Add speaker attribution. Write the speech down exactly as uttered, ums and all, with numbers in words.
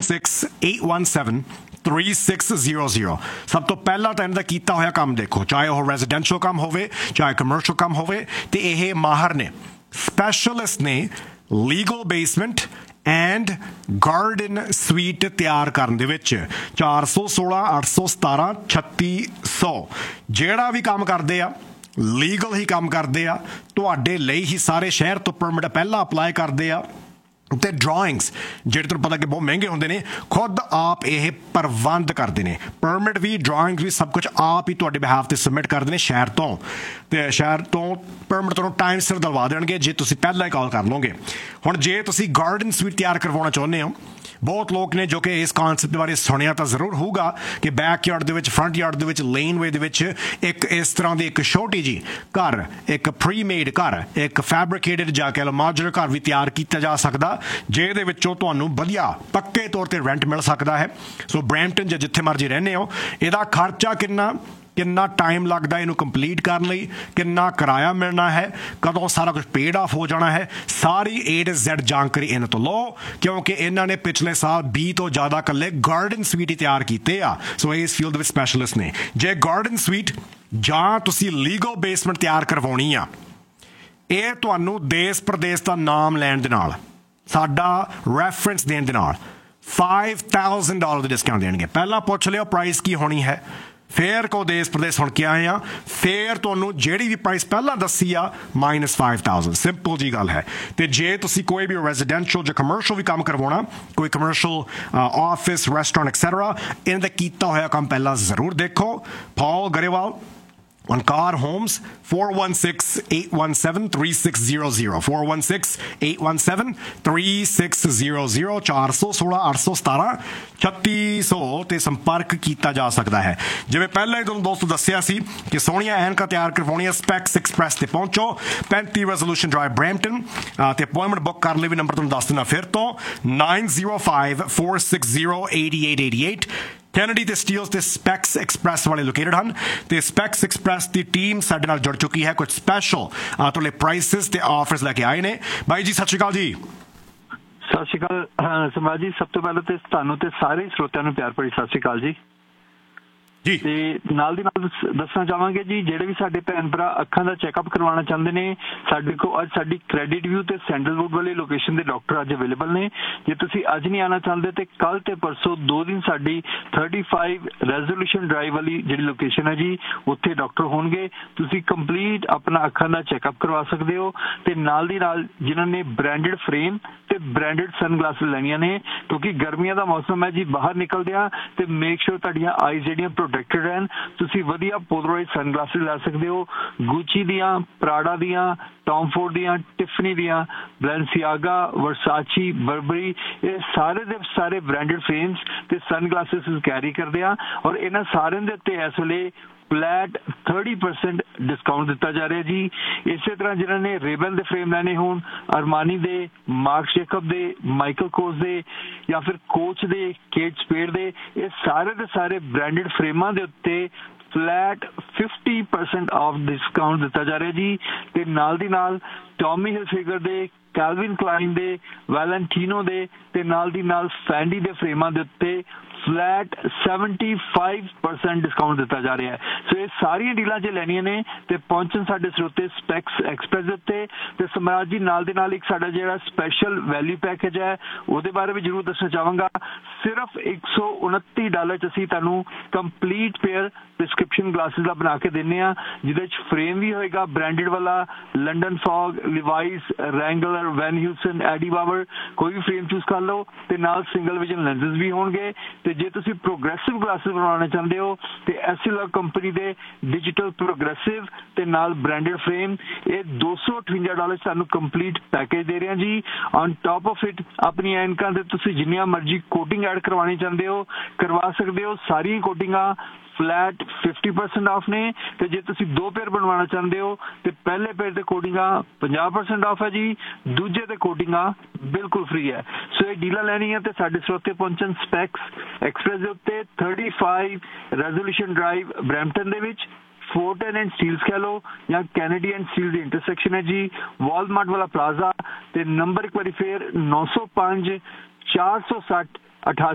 Speaker 1: Six eight one seven three six zero zero. सब तो पहला तो इन्हों का किया होया काम देखो, चाहे वह रेजिडेंशियल काम होवे चाहे कमर्शियल काम होवे, ते यह माहर ने स्पैशलिस्ट ने legal basement and garden sweet तैयार करने दे विच चार सौ सोलह अठ सौ सतारा छत्ती सौ जेड़ा भी काम करते आ लीगल ही काम करते आ, तुहाडे लई ही सारे शहर तो परमिट पहला अप्लाई करते आ ते ड्राइंग्स ਜਿਹੜੇ ਤੁਹਾਨੂੰ ਪਤਾ कि बहुत महंगे होंगे ने खुद आप ये प्रबंध करते हैं, परमिट भी ड्राइंग्स भी सब कुछ आप ही ਤੁਹਾਡੇ ਬਿਹਾਫ ਤੇ सबमिट करते हैं शहर तो ਤੇ शहर तो परमिट ਤੁਹਾਨੂੰ टाइम सिर दिलवा देंगे जे तुसीं पहला ही कॉल कर लोगे। हुण जे तुसीं गार्डन स्वीट तैयार करवाना चाहुंदे हो, बहुत लोग ने जो कि इस कॉन्सैप्ट बारे सुनिया तो जरूर होगा कि बैक यार्ड दे विच फ्रंट यार्ड दे विच लेन वे दे विच एक इस तरह की एक छोटी जी घर, एक प्री मेड घर, एक फैब्रिकेटेड जा कह लो मॉड्यूलर घर भी तैयार किया जा सकता, ਜਿਹਦੇ ਵਿੱਚੋਂ ਤੁਹਾਨੂੰ ਵਧੀਆ ਪੱਕੇ ਤੌਰ ਤੇ ਰੈਂਟ ਮਿਲ ਸਕਦਾ ਹੈ। ਸੋ ਬਰੈਂਪਟਨ ਜਾਂ ਜਿੱਥੇ ਮਰਜ਼ੀ ਰਹਿੰਦੇ ਹੋ, ਇਹਦਾ ਖਰਚਾ ਕਿੰਨਾ ਕਿੰਨਾ ਟਾਈਮ ਲੱਗਦਾ ਇਹਨੂੰ ਕੰਪਲੀਟ ਕਰਨ ਲਈ, ਕਿੰਨਾ ਕਿਰਾਇਆ ਮਿਲਣਾ ਹੈ, ਕਦੋਂ ਸਾਰਾ ਕੁਝ ਪੇਡ ਆਫ ਹੋ ਜਾਣਾ ਹੈ, ਸਾਰੀ ਏ ਟੂ ਜ਼ੈਡ ਜਾਣਕਾਰੀ ਇਹਨਾਂ ਤੋਂ ਲਓ, ਕਿਉਂਕਿ ਇਹਨਾਂ ਨੇ ਪਿਛਲੇ ਸਾਲ ਵੀਹ ਤੋਂ ਜ਼ਿਆਦਾ ਇਕੱਲੇ ਗਾਰਡਨ ਸਵੀਟ ਹੀ ਤਿਆਰ ਕੀਤੇ ਆ। ਸੋ ਇਸ ਫੀਲਡ ਵਿੱਚ ਸਪੈਸ਼ਲਿਸਟ ਨੇ। ਜੇ ਗਾਰਡਨ ਸਵੀਟ ਜਾਂ ਤੁਸੀਂ ਲੀਗਲ ਬੇਸਮੈਂਟ ਤਿਆਰ ਕਰਵਾਉਣੀ ਆ, ਇਹ ਤੁਹਾਨੂੰ ਦੇਸ਼ ਪ੍ਰਦੇਸ਼ ਦਾ ਨਾਮ ਲੈਣ ਦੇ ਨਾਲ, ਸਾਡਾ ਰੈਫਰੈਂਸ ਦੇਣ ਦੇ ਨਾਲ फाइव थाउजेंड डॉलर ਦੇ ਡਿਸਕਾਊਂਟ ਦੇਣਗੇ। ਪਹਿਲਾਂ ਪੁੱਛ ਲਿਓ ਪ੍ਰਾਈਸ ਕੀ ਹੋਣੀ ਹੈ, ਫਿਰ ਕੋ ਦੇਸ਼ ਪ੍ਰਦੇਸ਼ ਸੁਣ ਕੇ ਆਏ ਆ, ਫਿਰ ਤੁਹਾਨੂੰ ਜਿਹੜੀ ਵੀ ਪ੍ਰਾਈਸ ਪਹਿਲਾਂ ਦੱਸੀ ਆ ਮਾਈਨਸ फाइव थाउजेंड। ਸਿੰਪਲ ਜੀ ਗੱਲ ਹੈ। ਤੇ ਜੇ ਤੁਸੀਂ ਕੋਈ ਵੀ ਰੈਜ਼ੀਡੈਂਸ਼ੀਅਲ ਜਾਂ ਕਮਰਸ਼ੀਅਲ ਵੀ ਕੰਮ ਕਰਵਾਉਣਾ, ਕੋਈ ਕਮਰਸ਼ੀਅਲ ਆਫਿਸ ਰੈਸਟੋਰੈਂਟ ਐਕਸੈਟਰਾ, ਇਹਨਾਂ ਦਾ ਕੀਤਾ ਹੋਇਆ ਕੰਮ ਪਹਿਲਾਂ ਜ਼ਰੂਰ ਦੇਖੋ। ਪੌਲ Grewal on Car Homes, four one six, eight one seven, three six zero zero, four one six, eight one seven, three six zero zero, ਚਾਰ ਸੌ ਸੋਲਾਂ ਅੱਠ ਸੌ ਸਤਾਰਾਂ ਛੱਤੀ ਸੌ ਤੇ ਸੰਪਰਕ ਕੀਤਾ ਜਾ ਸਕਦਾ ਹੈ। ਜਿਵੇਂ ਪਹਿਲਾਂ ਹੀ ਤੁਹਾਨੂੰ ਦੋਸਤੋ ਦੱਸਿਆ ਸੀ ਕਿ ਸੋਹਣੀਆਂ ਐਨਕਾਂ ਤਿਆਰ ਕਰਵਾਉਣੀਆਂ, ਸਪੈਕਸ ਐਕਸਪ੍ਰੈਸ ਤੇ ਪਹੁੰਚੋ, ਪੈਂਤੀ ਰੈਜ਼ੋਲੂਸ਼ਨ ਡਰਾਈਵ ਬਰੈਂਪਟਨ, ਤੇ ਅਪਾਇੰਟਮੈਂਟ ਬੁੱਕ ਕਰਨ ਲਈ ਵੀ ਨੰਬਰ ਤੁਹਾਨੂੰ ਦੱਸ ਦਿੰਦਾ ਫਿਰ ਤੋਂ nine zero five, four six zero, eight eight eight eight। Kennedy ਤੇ ਸਟੀਲਸ ਤੇ ਸਪੈਕਸ ਐਕਸਪ੍ਰੈਸ ਵਾਲੇ ਲੋਕੇਟਡ ਹਨ, ਤੇ ਸਪੈਕਸ ਐਕਸਪ੍ਰੈਸ ਦੀ ਟੀਮ ਸਾਡੇ ਨਾਲ ਜੁੜ ਚੁੱਕੀ ਹੈ। ਕੁਝ ਸਪੈਸ਼ਲ ਤੁਹਾਡੇ ਪ੍ਰਾਈਸਿਸ ਤੇ ਆਫਰਸ ਲੈ ਕੇ ਆਏ ਨੇ। ਬਾਈ ਜੀ ਸਤਿ ਸ਼੍ਰੀ ਅਕਾਲ ਜੀ।
Speaker 2: ਸਤਿ ਸ਼੍ਰੀ ਅਕਾਲ ਸਮਾਜ ਜੀ, ਸਭ ਤੋਂ ਪਹਿਲਾਂ ਤੇ ਤੁਹਾਨੂੰ ਤੇ ਸਾਰੇ ਸਰੋਤਿਆਂ ਨੂੰ ਪਿਆਰ ਭਰੀ ਸਤਿ ਸ਼੍ਰੀ ਅਕਾਲ ਜੀ।
Speaker 1: ਜੀ
Speaker 2: ਤੇ ਨਾਲ ਦੀ ਨਾਲ ਦੱਸਣਾ ਚਾਹਾਂਗੇ ਜੀ, ਜਿਹੜੇ ਵੀ ਸਾਡੇ ਭੈਣ ਭਰਾ ਅੱਖਾਂ ਦਾ ਚੈੱਕਅਪ ਕਰਵਾਉਣਾ ਚਾਹੁੰਦੇ ਨੇ, ਸਾਡੇ ਕੋਲ ਅੱਜ ਸਾਡੀ ਕ੍ਰੈਡਿਟ ਵਿਊ ਤੇ ਸੈਂਡਲਵੁੱਡ ਵਾਲੀ ਲੋਕੇਸ਼ਨ ਦੇ ਡਾਕਟਰ ਅੱਜ ਅਵੇਲੇਬਲ ਨੇ। ਜੇ ਤੁਸੀਂ ਅੱਜ ਨਹੀਂ ਆਉਣਾ ਚਾਹੁੰਦੇ ਤੇ ਕੱਲ ਤੇ ਪਰਸੋਂ ਦੋ ਦਿਨ ਸਾਡੀ ਥਰਟੀ ਫਾਈਵ ਰੈਜ਼ੋਲੂਸ਼ਨ ਡਰਾਈਵ ਵਾਲੀ ਜਿਹੜੀ ਲੋਕੇਸ਼ਨ ਹੈ ਜੀ, ਉੱਥੇ ਡਾਕਟਰ ਹੋਣਗੇ। ਤੁਸੀਂ ਕੰਪਲੀਟ ਆਪਣਾ ਅੱਖਾਂ ਦਾ ਚੈੱਕਅਪ ਕਰਵਾ ਸਕਦੇ ਹੋ। ਤੇ ਨਾਲ ਦੀ ਨਾਲ ਜਿਨ੍ਹਾਂ ਨੇ ਬ੍ਰਾਂਡਡ ਫਰੇਮ ਤੇ ਬ੍ਰਾਂਡਡ ਸਨਗਲਾਸਿਸ ਲੈਣੀਆਂ ਨੇ, ਕਿਉਂਕਿ ਗਰਮੀਆਂ ਦਾ ਮੌਸਮ ਹੈ ਜੀ, ਬਾਹਰ ਨਿਕਲਦੇ ਆ ਤੇ ਮੇਕ ਸ਼ੋਰ ਤੁਹਾਡੀਆਂ ਆਈਜ਼ ਜਿਹੜੀਆਂ ਪ੍ਰੋਟੈਕਟਡ ਰਹਿਣ। ਤੁਸੀਂ ਵਧੀਆ ਪੋਲਰਾਈਜ਼ ਸਨਗਲਾਸਿਸ ਲੈ ਸਕਦੇ ਹੋ, ਗੁੱਚੀ ਦੀਆਂ, ਪ੍ਰਾਡਾ ਦੀਆਂ, ਟੌਮ ਫੋਰਡ ਦੀਆਂ, ਟਿਫਨੀ ਦੀਆਂ, ਬੈਲੈਂਸੀਆਗਾ, ਵਰਸਾਚੀ, ਬਰਬਰੀ, ਇਹ ਸਾਰੇ ਦੇ ਸਾਰੇ ਬ੍ਰਾਂਡਡ ਫਰੇਮਸ ਤੇ ਸਨਗਲਾਸਿਸ ਕੈਰੀ ਕਰਦੇ ਆ। ਔਰ ਇਹਨਾਂ ਸਾਰਿਆਂ ਦੇ ਉੱਤੇ ਇਸ ਵੇਲੇ ਫਲੈਟ ਥਰਟੀ ਪਰਸੈਂਟ ਡਿਸਕਾਊਂਟ ਦਿੱਤਾ ਜਾ ਰਿਹਾ ਜੀ। ਇਸੇ ਤਰ੍ਹਾਂ ਜਿਨ੍ਹਾਂ ਨੇ ਰੇਬਨ ਦੇ ਫਰੇਮ ਲੈਣੇ ਹੋਣ, ਅਰਮਾਨੀ ਦੇ, ਮਾਰਕ ਜੇਕਬ ਦੇ, ਮਾਈਕਲ ਕੋਸ ਦੇ ਜਾਂ ਫਿਰ ਕੋਚ ਦੇ, ਕੇਟ ਸਪੇਡ ਦੇ, ਇਹ ਸਾਰੇ ਦੇ ਸਾਰੇ ਬ੍ਰਾਂਡਡ ਫਰੇਮਾਂ ਦੇ ਉੱਤੇ flat fifty percent off discount ਦਿੱਤਾ ਜਾ ਰਿਹਾ ਜੀ। ਤੇ ਨਾਲ ਦੀ ਨਾਲ ਟੌਮੀ ਹਿਲਫਿਗਰ ਦੇ, ਕੈਲਵਿਨ ਕਲਾਈਨ ਦੇ, ਵੈਲੈਂਟੀਨੋ ਦੇ ਤੇ ਨਾਲ ਦੀ ਨਾਲ ਫੈਂਡੀ ਦੇ ਫਰੇਮਾਂ ਦੇ ਉੱਤੇ flat seventy five percent discount ਦਿੱਤਾ ਜਾ ਰਿਹਾ ਹੈ। ਸੋ ਇਹ ਸਾਰੀਆਂ ਡੀਲਾਂ ਜੇ ਲੈਣੀਆਂ ਨੇ ਤੇ ਪਹੁੰਚਣ ਸਾਡੇ ਸਰੋਤੇ ਸਪੈਕਸ ਐਕਸਪ੍ਰੈਸ ਦੇ ਉੱਤੇ। ਤੇ ਸਮਰਾਜ ਜੀ ਨਾਲ ਦੇ ਨਾਲ ਇੱਕ ਸਾਡਾ ਜਿਹੜਾ ਸਪੈਸ਼ਲ ਵੈਲਿਊ ਪੈਕੇਜ ਹੈ ਉਹਦੇ ਬਾਰੇ ਵੀ ਜ਼ਰੂਰ ਦੱਸਣਾ ਚਾਹਾਂਗਾ। ਸਿਰਫ ਇੱਕ ਸੌ ਉਨੱਤੀ ਡਾਲਰ 'ਚ ਅਸੀਂ ਤੁਹਾਨੂੰ ਕੰਪਲੀਟ ਪੇਅਰ ਪ੍ਰਿਸਕ੍ਰਿਪਸ਼ਨ ਗਲਾਸਿਸ ਦਾ ਬਣਾ ਕੇ ਦਿੰਦੇ ਹਾਂ, ਜਿਹਦੇ 'ਚ ਫਰੇਮ ਵੀ ਹੋਏਗਾ ਬ੍ਰਾਂਡਡ ਵਾਲਾ, ਲੰਡਨ ਫੌਗ, ਲਿਵਾਈਸ, ਰੈਂਗਲਰ, ਵੈਨ ਹਿਊਸਨ, ਐਡੀ ਬਾਵਰ, ਕੋਈ ਵੀ ਫਰੇਮ ਚੂਜ਼ ਕਰ ਲਓ। ਤੇ ਨਾਲ ਸਿੰਗਲ ਵਿਜ਼ਨ ਲੈਂਸਿਸ ਵੀ ਹੋਣਗੇ। ਤੇ ਜੇ ਤੁਸੀਂ ਪ੍ਰੋਗਰੈਸਿਵ ਗਲਾਸਿਸ ਬਣਾਉਣਾ ਚਾਹੁੰਦੇ ਹੋ ਤੇ ਐਸਸੀਲਰ ਕੰਪਨੀ ਦੇ ਡਿਜੀਟਲ ਪ੍ਰੋਗਰੈਸਿਵ ਤੇ ਨਾਲ ਬ੍ਰਾਂਡਡ ਫਰੇਮ, ਇਹ ਦੋ ਸੌ ਅਠਵੰਜਾ ਡਾਲਰ ਤੁਹਾਨੂੰ ਕੰਪਲੀਟ ਪੈਕੇਜ ਦੇ ਰਹੇ ਹਾਂ ਜੀ। ਔਨ ਟੌਪ ਆਫ ਇਟ ਆਪਣੀਆਂ ਐਨਕਾਂ ਤੇ ਤੁਸੀਂ ਜਿੰਨੀਆਂ ਮਰਜ਼ੀ ਕੋਟਿੰਗ ਐਡ ਕਰਵਾਉਣੀ ਚਾਹੁੰਦੇ ਹੋ ਕਰਵਾ ਸਕਦੇ ਹੋ। ਸਾਰੀਆਂ ਕੋਟਿੰਗਾਂ ਫਲੈਟ ਫਿਫਟੀ ਪਰਸੈਂਟ ਆਫ ਨੇ। ਤੇ ਜੇ ਤੁਸੀਂ ਦੋ ਪੇਅਰ ਬਣਵਾਉਣਾ ਚਾਹੁੰਦੇ ਹੋ ਤੇ ਪਹਿਲੇ ਪੇਅਰ ਤੇ ਕੋਟਿੰਗਾਂ ਪੰਜਾਹ ਪਰਸੈਂਟ ਆਫ ਹੈ ਜੀ, ਦੂਜੇ ਤੇ ਕੋਟਿੰਗਾਂ ਬਿਲਕੁਲ ਫ੍ਰੀ ਹੈ। ਸੋ ਇਹ ਡੀਲਾਂ ਲੈਣੀਆਂ ਤੇ ਸਾਡੇ ਸਰੋਤੇ ਪਹੁੰਚਣ ਸਪੈਕਸ ਐਕਸਪ੍ਰੈਸ ਦੇ ਉੱਤੇ thirty five resolution drive Brampton ਦੇ ਵਿੱਚ। ਫੋਰਟਨ ਐਂਡ ਸਟੀਲਸ ਕਹਿ ਲਓ ਜਾਂ Kennedy and steel the intersection ਹੈ ਜੀ, ਵਾਲਮਾਰਟ ਵਾਲਾ ਪਲਾਜ਼ਾ। ਤੇ ਨੰਬਰ ਇੱਕ ਵਾਰੀ ਫੇਰ ਨੌ ਸੌ ਪੰਜ ਚਾਰ ਸੌ ਸੱਠ ਅਠਾਸੀ